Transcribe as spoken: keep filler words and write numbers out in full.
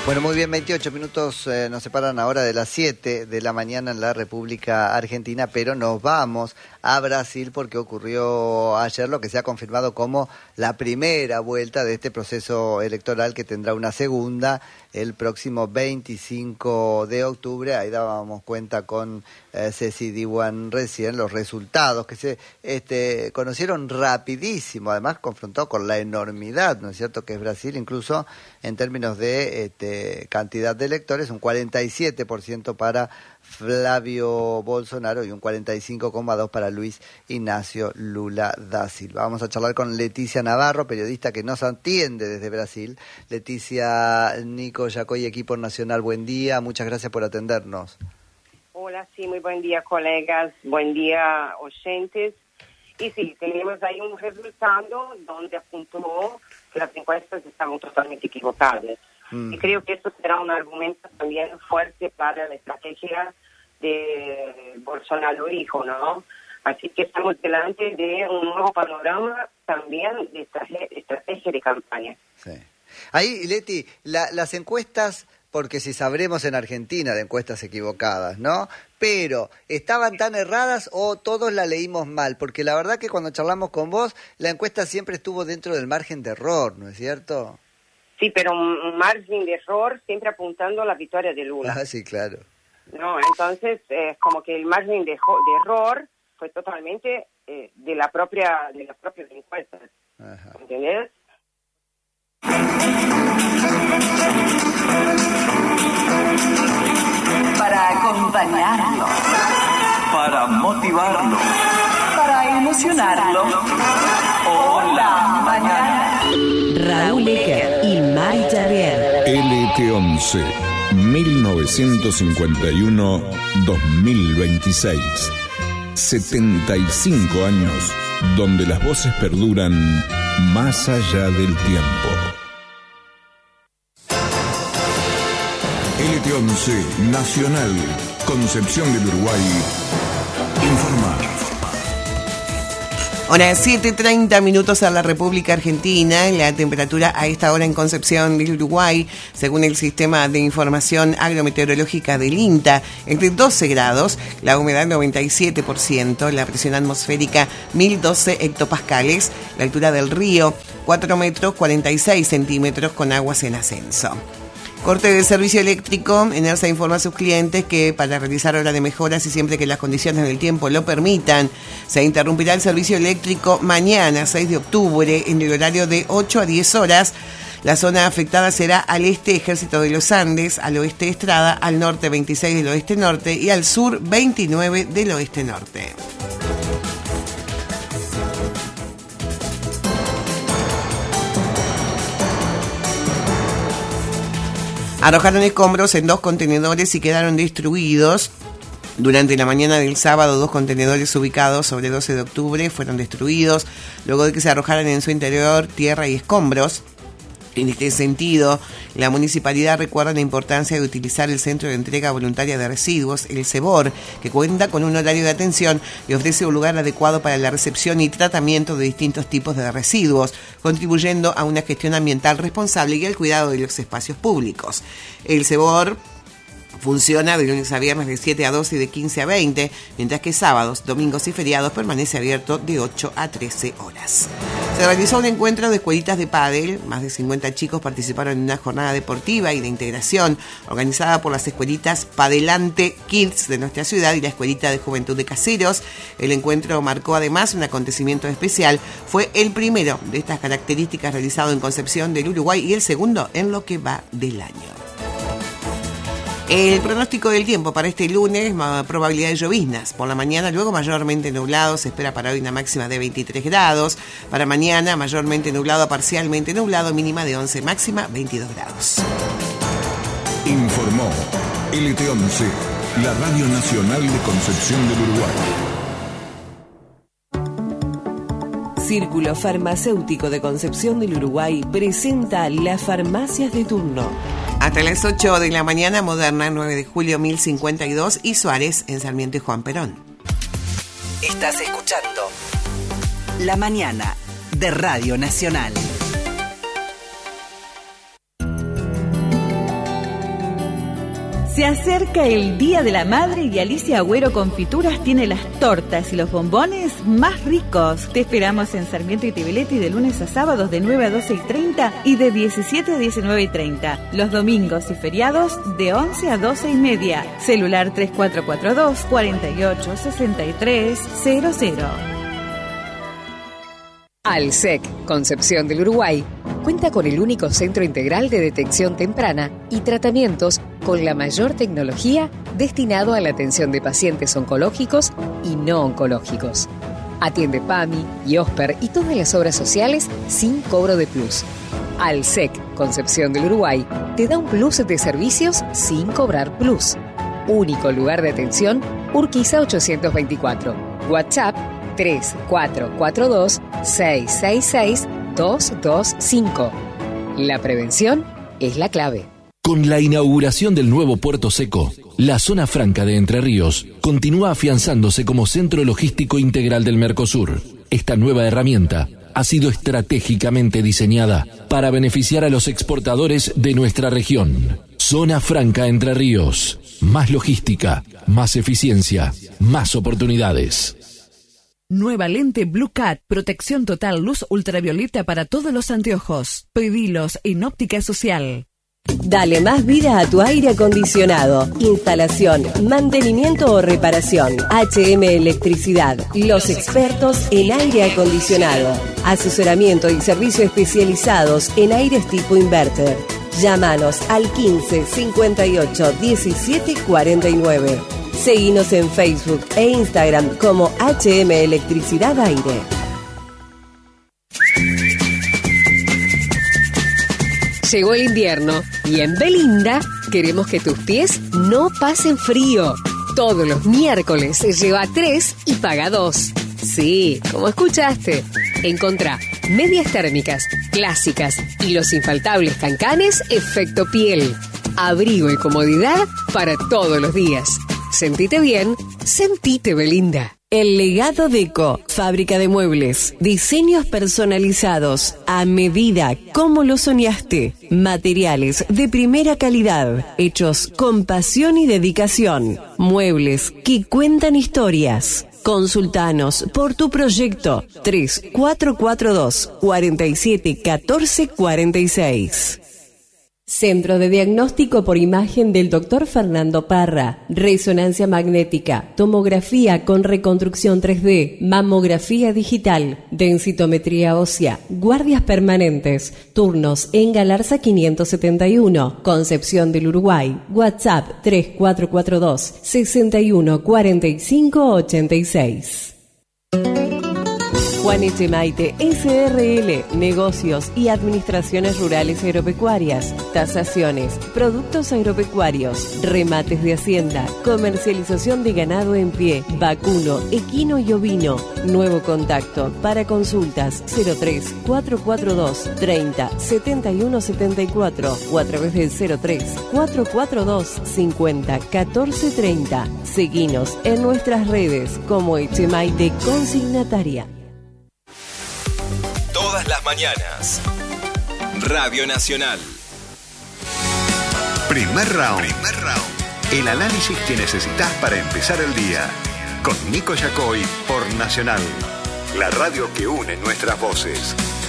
Bueno, muy bien, veintiocho minutos eh, nos separan ahora de las siete de la mañana en la República Argentina, pero nos vamos a Brasil porque ocurrió ayer lo que se ha confirmado como la primera vuelta de este proceso electoral que tendrá una segunda el próximo veinticinco de octubre. Ahí dábamos cuenta con eh, Ceci Diwan recién los resultados que se este, conocieron rapidísimo, además confrontado con la enormidad, ¿no es cierto?, que es Brasil, incluso en términos de este, cantidad de electores, un cuarenta y siete por ciento para Flavio Bolsonaro y un cuarenta y cinco coma dos por ciento para Luis Ignacio Lula da Silva. Vamos a charlar con Leticia Navarro, periodista que nos atiende desde Brasil. Leticia, Nico Yacoy, equipo nacional, buen día, muchas gracias por atendernos. Hola, sí, muy buen día, colegas, buen día, oyentes. Y sí, tenemos ahí un resultado donde apuntó que las encuestas estaban totalmente equivocadas. Mm. Y creo que esto será un argumento también fuerte para la estrategia de Bolsonaro hijo, ¿no? Así que estamos delante de un nuevo panorama también de estrategia, estrategia de campaña. Sí. Ahí, Leti, la, las encuestas, porque si sabremos en Argentina de encuestas equivocadas, ¿no? Pero, ¿estaban tan erradas o todos la leímos mal? Porque la verdad que cuando charlamos con vos, la encuesta siempre estuvo dentro del margen de error, ¿no es cierto? Sí, pero un margen de error siempre apuntando a la victoria de Lula. Ah, sí, claro. No, entonces, eh, como que el margen de, de error fue totalmente eh, de la propia de las propias encuestas. Ajá. ¿Entendés? Para acompañarlo, para motivarlo, para emocionarlo. Hola, mañana. Raúl Ecker y May Charrier. L T once, mil novecientos cincuenta y uno a dos mil veintiséis. setenta y cinco años donde las voces perduran más allá del tiempo. L T once Nacional, Concepción del Uruguay, informa. Ahora, siete treinta minutos a la República Argentina. La temperatura a esta hora en Concepción del Uruguay, según el Sistema de Información Agrometeorológica del INTA, es de doce grados, la humedad noventa y siete por ciento, la presión atmosférica mil doce hectopascales, la altura del río cuatro metros cuarenta y seis centímetros con aguas en ascenso. Corte de servicio eléctrico. ENERSA informa a sus clientes que para realizar obras de mejoras y siempre que las condiciones del tiempo lo permitan, se interrumpirá el servicio eléctrico mañana, seis de octubre, en el horario de ocho a diez horas. La zona afectada será al este Ejército de los Andes, al oeste Estrada, al norte veintiséis del oeste norte y al sur veintinueve del oeste norte. Arrojaron escombros en dos contenedores y quedaron destruidos. Durante la mañana del sábado, dos contenedores ubicados sobre doce de octubre fueron destruidos, luego de que se arrojaran en su interior tierra y escombros. En este sentido, la municipalidad recuerda la importancia de utilizar el Centro de Entrega Voluntaria de Residuos, el CEBOR, que cuenta con un horario de atención y ofrece un lugar adecuado para la recepción y tratamiento de distintos tipos de residuos, contribuyendo a una gestión ambiental responsable y al cuidado de los espacios públicos. El CEBOR funciona de lunes a viernes de siete a doce y de quince a veinte, mientras que sábados, domingos y feriados permanece abierto de ocho a trece horas. Se realizó un encuentro de escuelitas de pádel. Más de cincuenta chicos participaron en una jornada deportiva y de integración organizada por las escuelitas Padelante Kids de nuestra ciudad y la Escuelita de Juventud de Caseros. El encuentro marcó además un acontecimiento especial. Fue el primero de estas características realizado en Concepción del Uruguay y el segundo en lo que va del año. El pronóstico del tiempo para este lunes, probabilidad de lloviznas. Por la mañana, luego mayormente nublado, se espera para hoy una máxima de veintitrés grados. Para mañana, mayormente nublado a parcialmente nublado, mínima de once, máxima veintidós grados. Informó L T once, la Radio Nacional de Concepción del Uruguay. Círculo Farmacéutico de Concepción del Uruguay presenta las farmacias de turno. Hasta las ocho de la mañana, Moderna, nueve de julio mil cincuenta y dos y Suárez en Sarmiento y Juan Perón. Estás escuchando La Mañana de Radio Nacional. Se acerca el Día de la Madre y Alicia Agüero Confituras tiene las tortas y los bombones más ricos. Te esperamos en Sarmiento y Tibeletti de lunes a sábados de nueve a doce y treinta y de diecisiete a diecinueve y treinta. Los domingos y feriados de once a doce y media. Celular tres cuatro cuatro dos, cuatro ocho seis tres cero cero. Alsec, Concepción del Uruguay, cuenta con el único centro integral de detección temprana y tratamientos con la mayor tecnología destinado a la atención de pacientes oncológicos y no oncológicos. Atiende PAMI, IOSPER y todas las obras sociales sin cobro de plus. Alsec, Concepción del Uruguay, te da un plus de servicios sin cobrar plus. Único lugar de atención, Urquiza ochocientos veinticuatro. WhatsApp tres cuatro cuatro dos, seis seis seis, dos dos cinco. La prevención es la clave. Con la inauguración del nuevo Puerto Seco, la zona franca de Entre Ríos continúa afianzándose como centro logístico integral del Mercosur. Esta nueva herramienta ha sido estratégicamente diseñada para beneficiar a los exportadores de nuestra región. Zona franca Entre Ríos. Más logística, más eficiencia, más oportunidades. Nueva lente Blue Cat, protección total luz ultravioleta para todos los anteojos. Pedilos en Óptica Social. Dale más vida a tu aire acondicionado. Instalación, mantenimiento o reparación. H M Electricidad, los expertos en aire acondicionado. Asesoramiento y servicio especializados en aires tipo inverter. Llámanos al quince, cincuenta y ocho, diecisiete, cuarenta y nueve. Seguinos en Facebook e Instagram como H M Electricidad Aire. Llegó el invierno y en Belinda queremos que tus pies no pasen frío. Todos los miércoles lleva tres y paga dos. Sí, como escuchaste. Encontrá medias térmicas, clásicas y los infaltables cancanes efecto piel. Abrigo y comodidad para todos los días. Sentite bien, sentite Belinda. El Legado Deco, fábrica de muebles, diseños personalizados, a medida, como lo soñaste, materiales de primera calidad, hechos con pasión y dedicación, muebles que cuentan historias. Consultanos por tu proyecto tres cuatro cuatro dos, cuatro siete uno cuatro cuatro seis. Centro de Diagnóstico por Imagen del doctor Fernando Parra. Resonancia magnética, tomografía con reconstrucción tres D, mamografía digital, densitometría ósea, guardias permanentes, turnos en Galarza quinientos setenta y uno, Concepción del Uruguay. WhatsApp tres cuatro cuatro dos, seis uno cuatro cinco ocho seis. Juan Echemaite, S R L, negocios y administraciones rurales agropecuarias, tasaciones, productos agropecuarios, remates de hacienda, comercialización de ganado en pie, vacuno, equino y ovino. Nuevo contacto para consultas cero tres cuatro cuatro dos, treinta, setenta y uno setenta y cuatro o a través del cero tres cuatro cuatro dos, cincuenta, catorce treinta. Seguinos en nuestras redes como Echemaite Consignataria. Todas las mañanas. Radio Nacional. Primer round. Primer round. El análisis que necesitas para empezar el día. Con Nico Yacoy por Nacional. La radio que une nuestras voces.